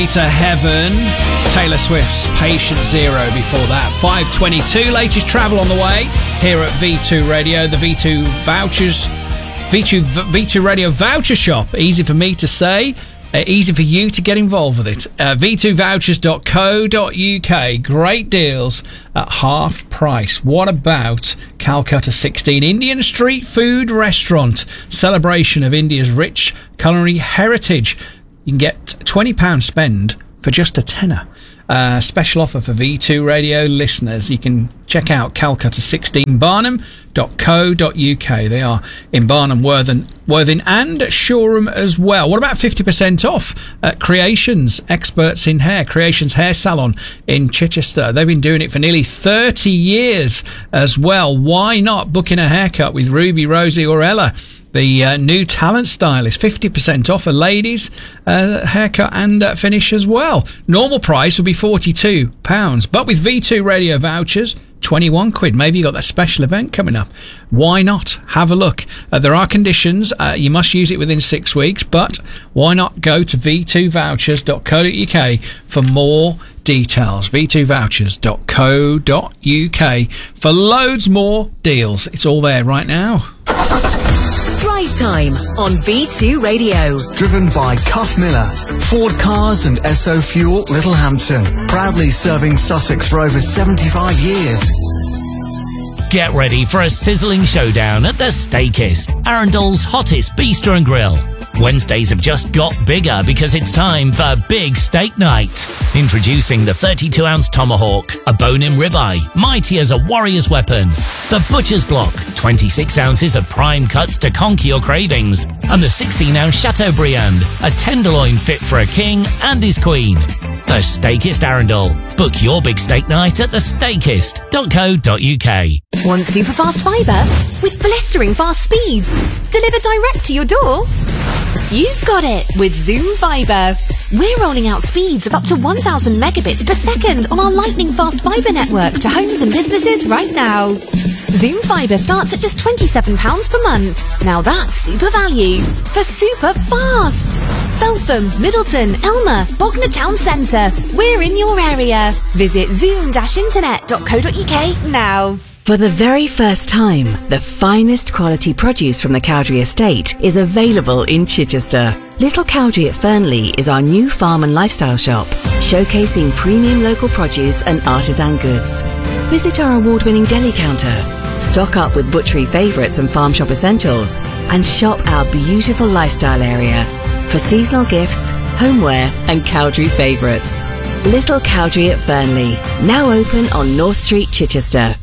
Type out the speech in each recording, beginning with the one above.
To Heaven, Taylor Swift's Patient Zero before that. 5:22, latest travel on the way here at V2 Radio, the V2 Vouchers, V2 Radio Voucher Shop. Easy for me to say, easy for you to get involved with it. v2vouchers.co.uk. Great deals at half price. What about Calcutta 16 Indian street food restaurant? Celebration of India's rich culinary heritage. You can get £20 spend for just a tenner. Special offer for V2 Radio listeners. You can check out Calcutta 16 Barnham.co.uk. They are in Barnham, Worthing and Shoreham as well. What about 50% off at Creations, experts in hair, Creations Hair Salon in Chichester. They've been doing it for nearly 30 years as well. Why not book in a haircut with Ruby, Rosie or Ella? The new talent stylist, 50% off a ladies' haircut and finish as well. Normal price will be £42, but with V2 Radio vouchers, 21 quid. Maybe you got that special event coming up. Why not? Have a look. There are conditions. You must use it within 6 weeks, but why not go to v2vouchers.co.uk for more details. v2vouchers.co.uk for loads more deals. It's all there right now. Drive Time on V2 Radio. Driven by Cuff Miller, Ford Cars and SO Fuel Littlehampton. Proudly serving Sussex for over 75 years. Get ready for a sizzling showdown at the Steakist, Arundel's hottest bistro and grill. Wednesdays have just got bigger because it's time for Big Steak Night. Introducing the 32-ounce tomahawk, a bone-in ribeye, mighty as a warrior's weapon. The Butcher's Block, 26 ounces of prime cuts to conquer your cravings. And the 16-ounce Chateaubriand, a tenderloin fit for a king and his queen. The Steakist Arundel. Book your Big Steak Night at thesteakist.co.uk. Want super fast fibre with blistering fast speeds delivered direct to your door? You've got it with Zoom Fibre. We're rolling out speeds of up to 1,000 megabits per second on our lightning fast fibre network to homes and businesses right now. Zoom Fibre starts at just £27 per month. Now that's super value for super fast. Feltham, Middleton, Elmer, Bognor Town Centre. We're in your area. Visit zoom-internet.co.uk now. For the very first time, the finest quality produce from the Cowdrey Estate is available in Chichester. Little Cowdrey at Fernley is our new farm and lifestyle shop, showcasing premium local produce and artisan goods. Visit our award-winning deli counter, stock up with butchery favourites and farm shop essentials, and shop our beautiful lifestyle area for seasonal gifts, homeware and Cowdrey favourites. Little Cowdrey at Fernley, now open on North Street, Chichester.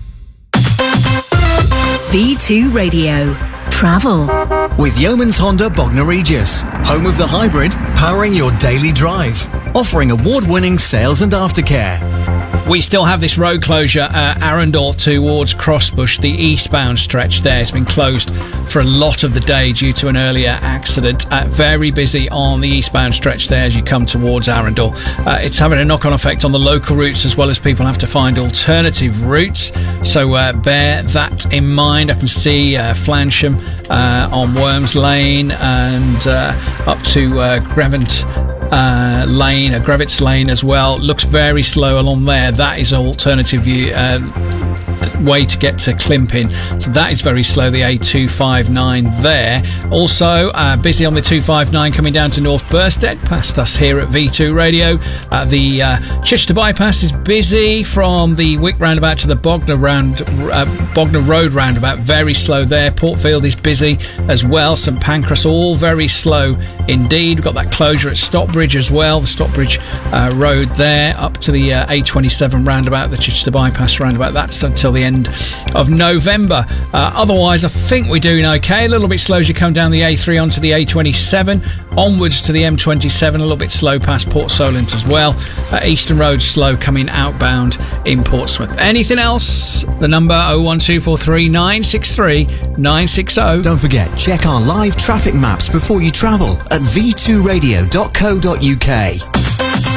V2 Radio. Travel. With Yeoman's Honda Bognor Regis, home of the hybrid, powering your daily drive. Offering award-winning sales and aftercare. We still have this road closure Arundel towards Crossbush. The eastbound stretch there has been closed for a lot of the day due to an earlier accident. Very busy on the eastbound stretch there as you come towards Arundel. It's having a knock-on effect on the local routes as well as people have to find alternative routes. So bear that in mind. I can see Flansham on Worms Lane and up to Grevant Lane, Grevitts Lane as well. Looks very slow along there. That is an alternative way to get to Climping, so that is very slow, the A259 there. Also busy on the 259 coming down to North Burstead past us here at V2 Radio. The Chichester bypass is busy from the Wick roundabout to the Bognor Road roundabout, very slow there. Portfield is busy as well. St Pancras all very slow indeed. We've got that closure at Stockbridge as well, the Stockbridge Road there up to the A27 roundabout, the Chichester bypass roundabout. That's until the end of November. Otherwise, I think we're doing okay. A little bit slow as you come down the A3 onto the A27, onwards to the M27, a little bit slow past Port Solent as well. Eastern Road slow coming outbound in Portsmouth. Anything else? The number 01243 963 960. Don't forget, check our live traffic maps before you travel at v2radio.co.uk.